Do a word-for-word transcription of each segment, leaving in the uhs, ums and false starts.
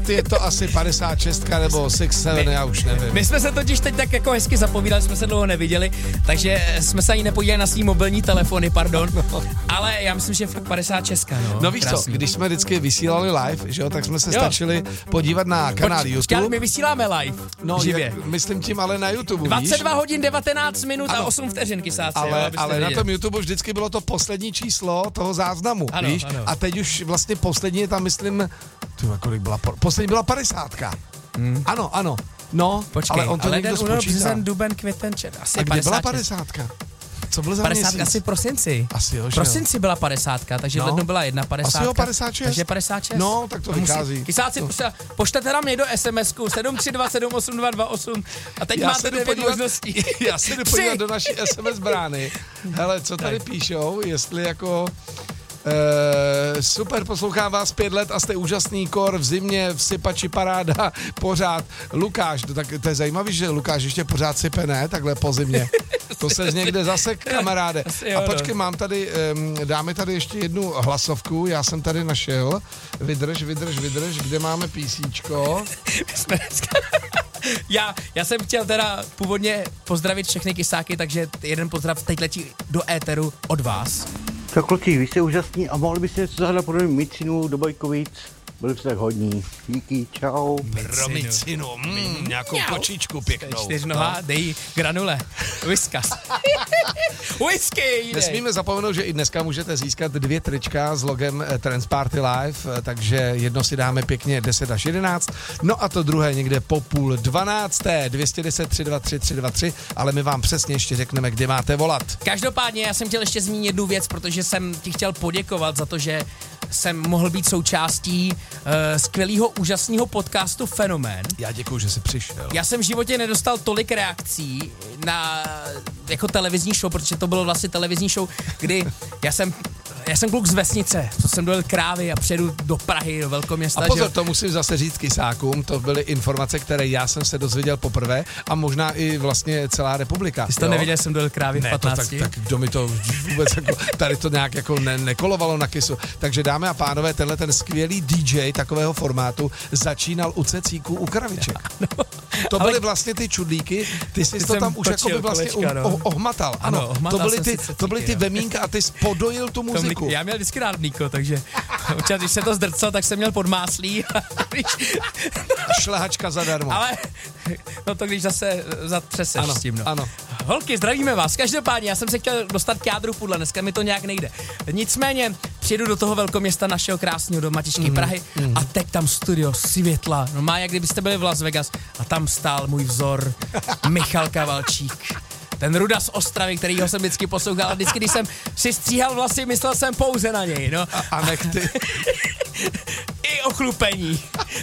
je to asi padesát šest nebo šedesát sedm, já už nevím. My jsme se totiž teď tak jako hezky zapovídali, jsme se dlouho neviděli, takže jsme se ani nepodívali na svý mobilní telefony, pardon, no. Ale já myslím, že je fakt padesát šest. No, no víš krásný. co, když jsme vždycky vysílali live, že jo, tak jsme se jo. stačili podívat na kanál Poč, YouTube. My vysíláme live, no, živě. Jak, myslím tím ale na YouTube, dvacet dva víš? hodin devatenáct minut ano. a osm vteřin, kysáci. Ale, jo, ale na tom YouTube vždycky bylo to poslední číslo toho záznamu, ano, víš? Ano. A teď už vlastně poslední je tam, myslím, tyhle, kolik byla, poslední byla padesátka. Hmm. Ano, ano. No, počkej, ale on to ale někdo den, spočítá. Březen, duben, květen, čer. Asi a kde padesát byla padesátka? Co byl za padesátka měsíc? asi v prosinci. Asi jo, v prosinci byla padesátka, takže no. v lednu byla jedna padesátka. Asi jo, padesát šest. Takže padesát šest. No, tak to vychází. Kysáci, no. pošlete nám někdo SMSku sedm tři dva sedm osm dva dva osm a teď já máte devět možností. Já se jdu podívat do naší es em es brány. Hele, co tady píšou, jestli jako... Uh, super, poslouchám vás pět let a jste úžasný, kor v zimě, v sypači paráda, pořád. Lukáš, to, tak, to je zajímavý, že Lukáš ještě pořád sype, ne? Takhle po zimě. To se z někde zasek, kamaráde. A počkej, mám tady, um, dáme tady ještě jednu hlasovku, já jsem tady našel. Vydrž, vydrž, vydrž, kde máme písíčko. Já, já jsem chtěl teda původně pozdravit všechny kysáky, takže jeden pozdrav teď letí do éteru od vás. Tak kluci, vy jste úžasní a mohli byste něco zahrát podobně Micinu do Bajkovic? Byli jste tak hodní. Díky, čau. Pro Micinu, mm, nějakou Mňau. kočičku pěknou. Čtyřnoha, no. Dej granule. Whiskas. Whisky jde. Nesmíme zapomenout, že i dneska můžete získat dvě trička s logem Transparty Live, takže jedno si dáme pěkně deset až jedenáct, no a to druhé někde po půl dvanácté, dvě jedna deset tři dva tři tři dva tři, ale my vám přesně ještě řekneme, kde máte volat. Každopádně já jsem chtěl ještě zmínit jednu věc, protože jsem ti chtěl poděkovat za to, že jsem mohl být součástí uh, skvělého, úžasného podcastu Fenomén. Já děkuju, že jsi přišel. Já jsem v životě nedostal tolik reakcí na jako televizní show, protože to bylo vlastně televizní show, kdy já jsem Já jsem kluk z vesnice, co jsem dojel krávy a přijedu do Prahy, do velkoměsta. A pozor, že? To musím zase říct kysákům, to byly informace, které já jsem se dozvěděl poprvé a možná i vlastně celá republika. Ty jsi to jo? nevěděl, jsem dojel krávy v patnácti. Ne, tak, tak kdo mi to vůbec jako, tady to nějak jako ne, nekolovalo na kysu. Takže dámy a pánové, tenhle ten skvělý dý džej takového formátu začínal u cecíků u kraviček. No, to byly ale... vlastně ty čudlíky, ty jsi ty to tam už jako by vlastně kolečka, no. ohmatal. Ano, ano ohmatal to, byly ty, cecíky, to byly ty vemínka a ty spodojil tu muziku. Já měl vždycky rád mlíko, takže občas, když se to zdrclo, tak jsem měl podmáslí. Šlehačka zadarmo. Ale no to když zase zatřeseš ano, s tím. No. Ano. Holky, zdravíme vás. Každopádně, já jsem se chtěl dostat k jádru pudla, dneska mi to nějak nejde. Nicméně přijedu do toho velkoměsta našeho krásného, do Matičky mm, Prahy mm. a teď tam studio světla. No má, jak kdybyste byli v Las Vegas a tam stál můj vzor Michal Kavalčík. Ten Ruda z Ostravy, kterýho jsem vždycky poslouchal a vždycky, když jsem si stříhal vlasy, myslel jsem pouze na něj, no. A, a nechty. I ochlupení.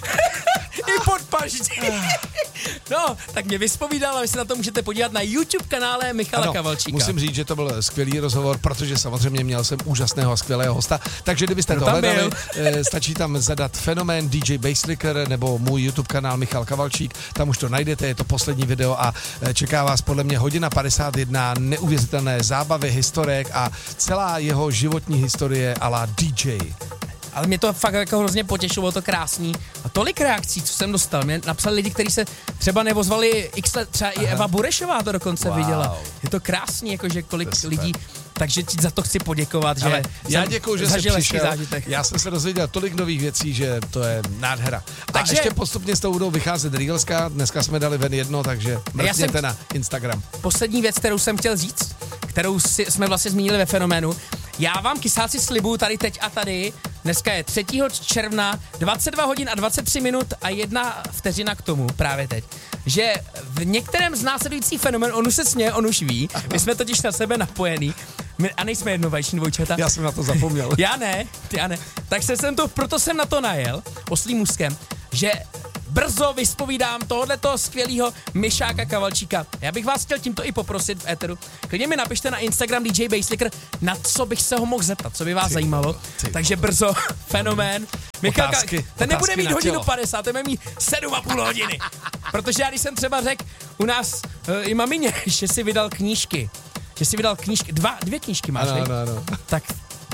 I podpaždí. No, tak mě vyspovídal a vy se na to můžete podívat na YouTube kanále Michala ano, Kavalčíka. Musím říct, že to byl skvělý rozhovor, protože samozřejmě měl jsem úžasného a skvělého hosta, takže kdybyste no, to hledali, e, stačí tam zadat Fenomén dý džej Basslicker nebo můj YouTube kanál Michal Kavalčík, tam už to najdete, je to poslední video a čeká vás podle mě hodina padesát jedna neuvěřitelné zábavy, historek a celá jeho životní historie a la dý džej. Ale mě to fakt jako hrozně potěšilo, to krásný. A tolik reakcí, co jsem dostal, mě napsali lidi, kteří se třeba nevozvali x let, třeba Aha. i Eva Burešová to dokonce wow. viděla. Je to krásný, jakože kolik lidí, takže ti za to chci poděkovat, ale že já děkuju, že jsi přišel. Zážitek. Já jsem se dozvěděl tolik nových věcí, že to je nádhera. Takže... A ještě postupně s tou budou vycházet reelska, dneska jsme dali ven jedno, takže mrkněte jsem... na Instagram. Poslední věc, kterou jsem chtěl říct, kterou si, jsme vlastně zmínili ve Fenoménu, já vám kysáci slibuju tady teď a tady, dneska je třetího června, dvacet dva hodin a dvacet tři minut a jedna vteřina k tomu právě teď, že v některém z následujících Fenomén, on už se směje, on už ví, my jsme totiž na sebe napojení my, a nejsme jednovajční dvojčata. Já jsem na to zapomněl. Já ne, já ne. Tak se jsem to, proto jsem na to najel, oslým můstkem, že brzo vyspovídám tohoto skvělého Mišáka Kavalčíka. Já bych vás chtěl tímto i poprosit v éteru. Klidně mi napište na Instagram dý džej Basslicker, na co bych se ho mohl zeptat, co by vás ty, zajímalo. Ty, Takže brzo, Fenomén. Michal, otázky, ten nebude mít hodinu padesát, ten bude mít sedm a půl hodiny. Protože já když jsem třeba řekl u nás uh, i mamině, že si vydal knížky, že si vydal knížky, dva, dvě knížky máš, ano, ano, ano. Tak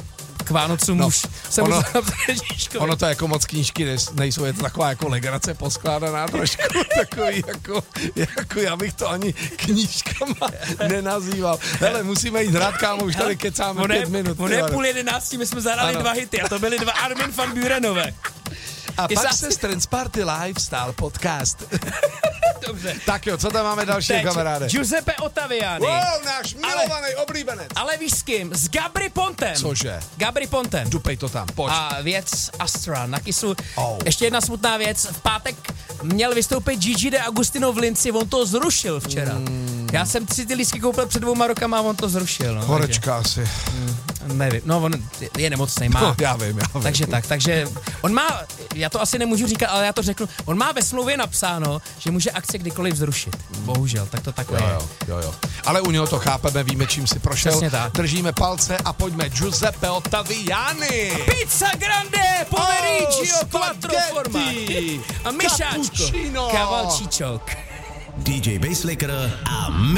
k Vánocům No, už jsem ono- musel Ježíškovi. Ono to jako moc knížky nes- nejsou, je to taková jako legrace poskládaná trošku, takový jako, jako já bych to ani knížkama nenazýval. Hele, musíme jít hrát, kámo, už tady kecáme On je- pět minut. On ty je vole. půl jedenáctí, my jsme zahrali Ano. dva hity a to byly dva Armin van Burenové. A Je pak zas- se z Transparty Lifestyle podcast. Dobře. Tak jo, co tam máme další, Teď kamaráde? Giuseppe Ottaviani. Wow, náš milovaný oblíbenec. Ale víš s kým? S Gabry Pontem. Cože? Gabry Pontem. Dupej to tam, pojď. A věc Astra na kysu. Oh. Ještě jedna smutná věc. V pátek měl vystoupit Gigi de Agostino v Linci, on to zrušil včera. Mm. Já jsem si ty lístky koupil před dvouma rokama a on to zrušil. No, Horečka asi. takže, nevím, no on je nemocný, má. No, já vím, já vím. Takže tak, takže on má, já to asi nemůžu říkat, ale já to řeknu, on má ve smlouvě napsáno, že může akce kdykoliv zrušit. Bohužel, tak to takhle Jo, je. jo, jo, jo. Ale u něho to chápeme, víme, čím si prošel. Přesně tak. Držíme palce a pojďme. Giuseppe Ottaviani. Pizza grande, pomeriggio, Oh, quattro spaghetti, formaggi. A myšáčko, cappuccino. kavalčíčok. D J Basslicker a